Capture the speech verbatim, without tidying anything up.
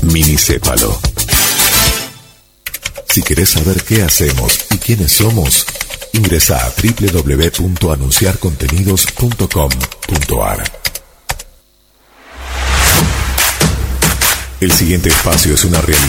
Minicépalo. Si querés saber qué hacemos y quiénes somos, ingresa a doble u doble u doble u punto anunciar contenidos punto com punto a r. El siguiente espacio es una realidad